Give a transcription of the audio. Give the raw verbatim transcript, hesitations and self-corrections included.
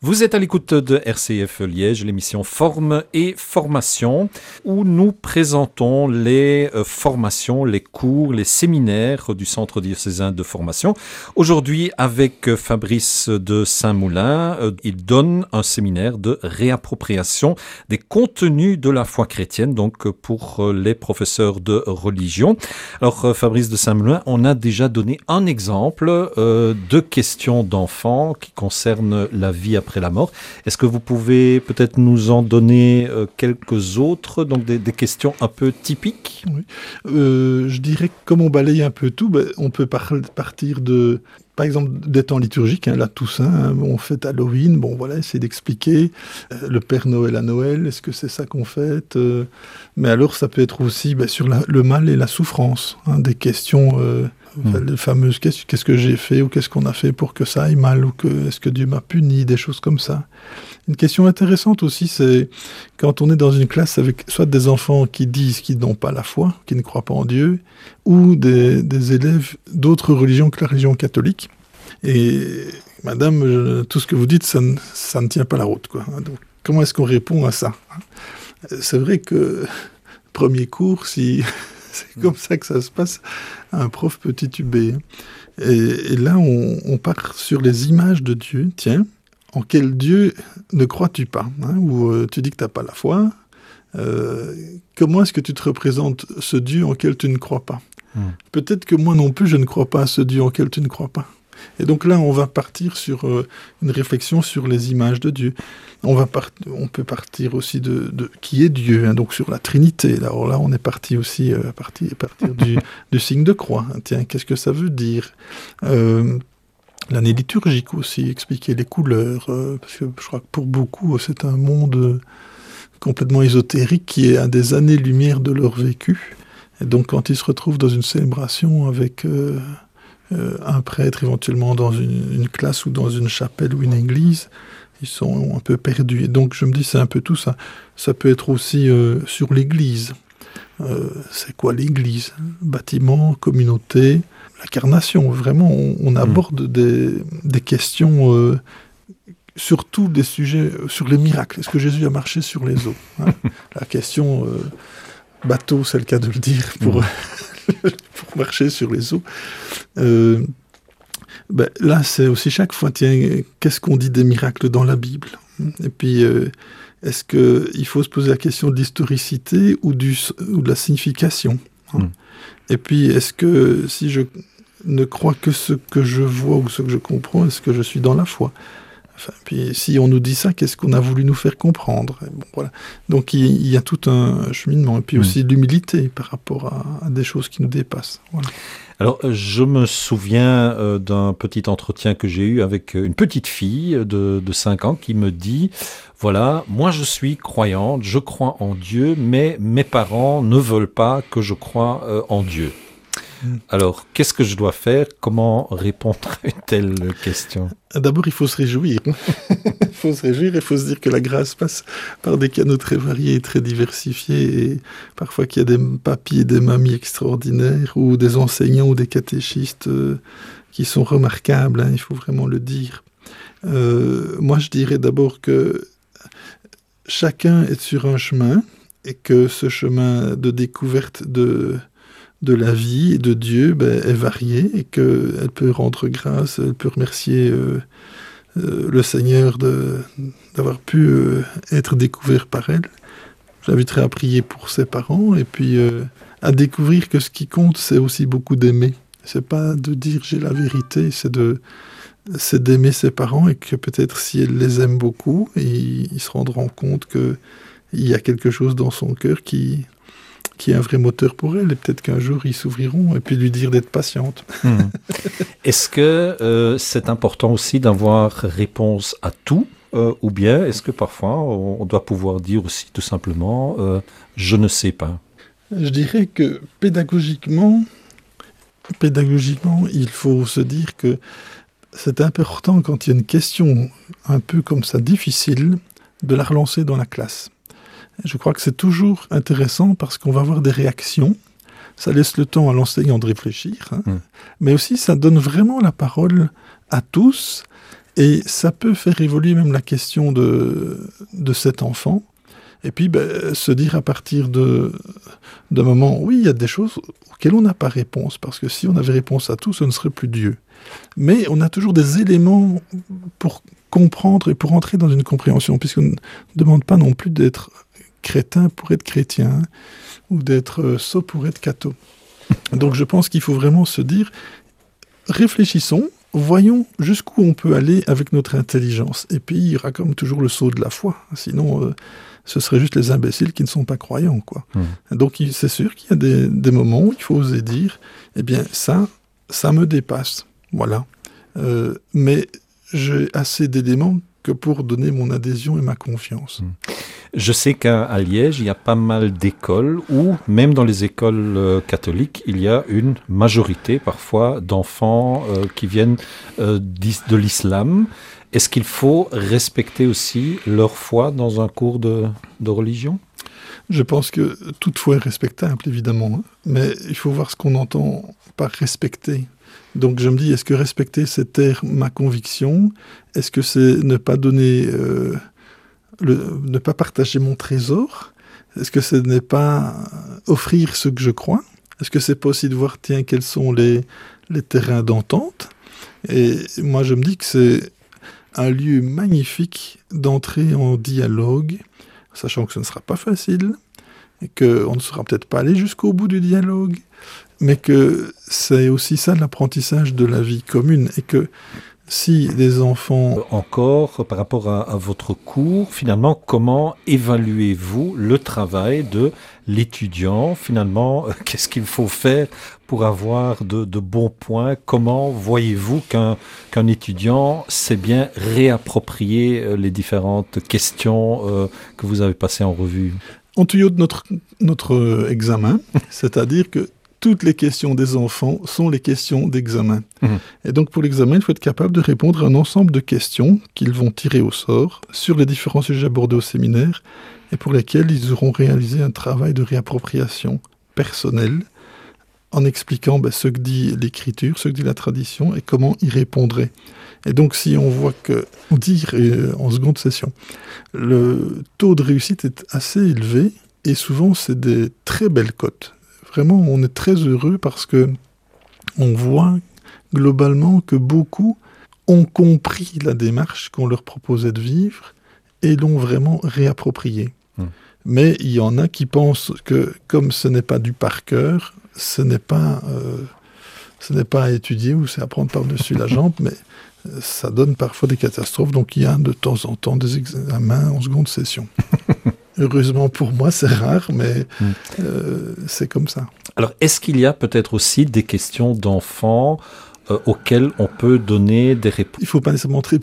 Vous êtes à l'écoute de R C F Liège, l'émission Forme et Formation, où nous présentons les euh, formations, les cours, les séminaires du Centre diocésain de formation. Aujourd'hui, avec euh, Fabrice de Saint-Moulin, euh, il donne un séminaire de réappropriation des contenus de la foi chrétienne, donc euh, pour euh, les professeurs de religion. Alors, euh, Fabrice de Saint-Moulin, on a déjà donné un exemple euh, de questions d'enfants qui concernent la vie après la mort. Est-ce que vous pouvez peut-être nous en donner euh, quelques autres, donc des, des questions un peu typiques? Oui. Euh, je dirais que comme on balaye un peu tout, ben, on peut par- partir de, par exemple, des temps liturgiques, hein, la Toussaint, hein, on fête Halloween, bon voilà, essayer d'expliquer euh, le Père Noël à Noël, est-ce que c'est ça qu'on fête euh, mais alors ça peut être aussi ben, sur la, le mal et la souffrance, hein, des questions... Euh, Mmh. Les fameuses qu'est-ce, qu'est-ce que j'ai fait ou qu'est-ce qu'on a fait pour que ça aille mal ou que, est-ce que Dieu m'a puni, des choses comme ça. Une question intéressante aussi, c'est quand on est dans une classe avec soit des enfants qui disent qu'ils n'ont pas la foi, qui ne croient pas en Dieu, ou des, des élèves d'autres religions que la religion catholique. Et madame, je, tout ce que vous dites, ça ne, ça ne tient pas la route, quoi. Donc, comment est-ce qu'on répond à ça? C'est vrai que premier cours, si... C'est comme ça que ça se passe. Un prof peut tituber. Et, et là, on, on part sur les images de Dieu. Tiens, en quel Dieu ne crois-tu pas, hein, ou euh, tu dis que tu n'as pas la foi. Euh, comment est-ce que tu te représentes ce Dieu en quel tu ne crois pas? mmh. Peut-être que moi non plus, je ne crois pas à ce Dieu en quel tu ne crois pas. Et donc là, on va partir sur euh, une réflexion sur les images de Dieu. On, va part- on peut partir aussi de, de qui est Dieu, hein, donc sur la Trinité. Alors là, on est parti aussi euh, à partir, à partir du, du signe de croix. Hein. Tiens, qu'est-ce que ça veut dire? euh, L'année liturgique aussi, expliquer les couleurs. Euh, parce que je crois que pour beaucoup, c'est un monde euh, complètement ésotérique qui est à des années-lumière de leur vécu. Et donc, quand ils se retrouvent dans une célébration avec... Euh, Euh, un prêtre éventuellement dans une, une classe ou dans une chapelle ou une église, ils sont un peu perdus. Et donc je me dis c'est un peu tout ça. Ça peut être aussi euh, sur l'église. Euh, c'est quoi l'église? Bâtiment, communauté, l'incarnation. Vraiment, on, on aborde mmh. des, des questions, euh, surtout des sujets sur les miracles. Est-ce que Jésus a marché sur les eaux, hein? La question euh, bateau, c'est le cas de le dire, pour... Mmh. pour marcher sur les eaux. Euh, ben, là, c'est aussi chaque fois, tiens, qu'est-ce qu'on dit des miracles dans la Bible? Et puis, euh, est-ce qu'il faut se poser la question de l'historicité ou, du, ou de la signification, hein? mm. Et puis, est-ce que si je ne crois que ce que je vois ou ce que je comprends, est-ce que je suis dans la foi? Enfin, puis si on nous dit ça, qu'est-ce qu'on a voulu nous faire comprendre? Bon, voilà. Donc il, il y a tout un cheminement. Et puis mmh. aussi l'humilité par rapport à, à des choses qui nous dépassent. Voilà. Alors, je me souviens euh, d'un petit entretien que j'ai eu avec une petite fille de, de cinq ans qui me dit, voilà, moi je suis croyante, je crois en Dieu, mais mes parents ne veulent pas que je croie euh, en Dieu. Alors, qu'est-ce que je dois faire? Comment répondre à une telle question? D'abord, il faut se réjouir. Il faut se réjouir, il faut se dire que la grâce passe par des canaux très variés et très diversifiés. Et parfois qu'il y a des papis et des mamies extraordinaires, ou des enseignants ou des catéchistes euh, qui sont remarquables, hein, il faut vraiment le dire. Euh, moi, je dirais d'abord que chacun est sur un chemin, et que ce chemin de découverte de... de la vie et de Dieu ben, est variée et qu'elle peut rendre grâce, elle peut remercier euh, euh, le Seigneur de, d'avoir pu euh, être découvert par elle. J'inviterai à prier pour ses parents et puis euh, à découvrir que ce qui compte, c'est aussi beaucoup d'aimer. C'est pas de dire j'ai la vérité, c'est, de, c'est d'aimer ses parents et que peut-être si elle les aime beaucoup, ils, ils se rendront compte qu'il y a quelque chose dans son cœur qui... qui est un vrai moteur pour elle, et peut-être qu'un jour ils s'ouvriront, et puis lui dire d'être patiente. Mmh. Est-ce que euh, c'est important aussi d'avoir réponse à tout, euh, ou bien est-ce que parfois on, on doit pouvoir dire aussi tout simplement euh, « je ne sais pas ». Je dirais que pédagogiquement, pédagogiquement, il faut se dire que c'est important quand il y a une question un peu comme ça difficile, de la relancer dans la classe. Je crois que c'est toujours intéressant parce qu'on va avoir des réactions. Ça laisse le temps à l'enseignant de réfléchir, hein. mmh. mais aussi ça donne vraiment la parole à tous Et ça peut faire évoluer même la question de, de cet enfant. Et puis, ben, se dire à partir de, de moments, oui, il y a des choses auxquelles on n'a pas réponse, parce que si on avait réponse à tout, ce ne serait plus Dieu. Mais on a toujours des éléments pour comprendre et pour entrer dans une compréhension, puisqu'on ne demande pas non plus d'être crétin pour être chrétien, hein, ou d'être euh, sot pour être catho. Donc je pense qu'il faut vraiment se dire, réfléchissons, voyons jusqu'où on peut aller avec notre intelligence. Et puis il y aura comme toujours le saut de la foi, sinon euh, ce serait juste les imbéciles qui ne sont pas croyants, quoi. Mmh. Donc il, c'est sûr qu'il y a des, des moments où il faut oser dire, eh bien ça, ça me dépasse, voilà. Euh, mais j'ai assez d'éléments que pour donner mon adhésion et ma confiance. Mmh. Je sais qu'à Liège, il y a pas mal d'écoles où, même dans les écoles euh, catholiques, il y a une majorité parfois d'enfants euh, qui viennent euh, de l'islam. Est-ce qu'il faut respecter aussi leur foi dans un cours de, de religion ? Je pense que toute foi est respectable, évidemment, hein, mais il faut voir ce qu'on entend par respecter. Donc je me dis, est-ce que respecter, c'est taire ma conviction ? Est-ce que c'est ne pas donner... Euh, Le, ne pas partager mon trésor? Est-ce que ce n'est pas offrir ce que je crois? Est-ce que c'est pas aussi de voir, tiens, quels sont les, les terrains d'entente? Et moi, je me dis que c'est un lieu magnifique d'entrer en dialogue, sachant que ce ne sera pas facile, et qu'on ne sera peut-être pas allé jusqu'au bout du dialogue, mais que c'est aussi ça l'apprentissage de la vie commune, et que si des enfants... Encore, par rapport à, à votre cours, finalement, comment évaluez-vous le travail de l'étudiant? Finalement, euh, qu'est-ce qu'il faut faire pour avoir de, de bons points? Comment voyez-vous qu'un, qu'un étudiant sait bien réapproprier euh, les différentes questions euh, que vous avez passées en revue? On tuyaude notre, notre examen, c'est-à-dire que toutes les questions des enfants sont les questions d'examen. Mmh. Et donc pour l'examen, il faut être capable de répondre à un ensemble de questions qu'ils vont tirer au sort sur les différents sujets abordés au séminaire et pour lesquels ils auront réalisé un travail de réappropriation personnelle en expliquant ben, ce que dit l'écriture, ce que dit la tradition et comment y répondrait. Et donc si on voit que, on dit euh, en seconde session, le taux de réussite est assez élevé et souvent c'est des très belles cotes. Vraiment, on est très heureux parce que on voit globalement que beaucoup ont compris la démarche qu'on leur proposait de vivre et l'ont vraiment réappropriée. Mmh. Mais il y en a qui pensent que comme ce n'est pas du par cœur, ce n'est pas, euh, ce n'est pas à étudier ou c'est à prendre par-dessus la jambe, mais ça donne parfois des catastrophes. Donc il y a de temps en temps des examens en seconde session. Heureusement pour moi, c'est rare, mais mmh. euh, c'est comme ça. Alors, est-ce qu'il y a peut-être aussi des questions d'enfants euh, auxquelles on peut donner des réponses? Il ne faut pas nécessairement